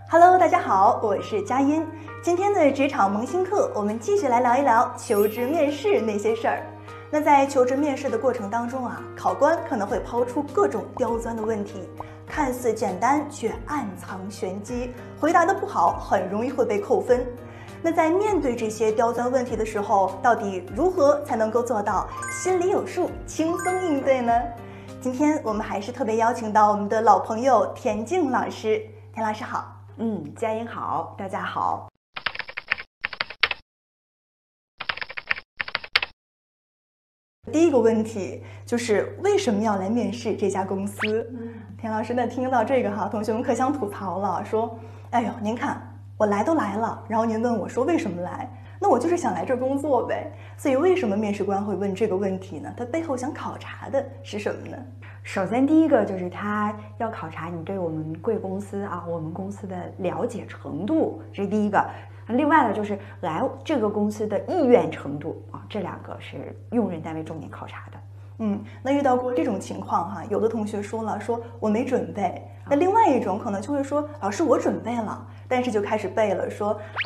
Hello， 大家好，我是佳音。今天的职场萌新课，我们继续来聊一聊求职面试那些事儿。那在求职面试的过程当中啊，考官可能会抛出各种刁钻的问题，看似简单却暗藏玄机，回答的不好很容易会被扣分。那在面对这些刁钻问题的时候，到底如何才能够做到心里有数，轻松应对呢？今天我们还是特别邀请到我们的老朋友田静老师。田老师好。 佳音好，大家好。 第一个问题就是为什么要来面试这家公司？田老师，那听到这个哈，同学们可想吐槽了，说，哎呦，您看我来都来了，然后您问我说为什么来？那我就是想来这儿工作呗。所以为什么面试官会问这个问题呢？他背后想考察的是什么呢？ 首先，第一个就是他要考察你对我们贵公司啊，我们公司的了解程度，这是第一个。另外呢，就是来这个公司的意愿程度啊，这两个是用人单位重点考察的。 那遇到过这种情况哈，有的同学说了，说我没准备。那另外一种可能就会说，老师我准备了，但是就开始背了，说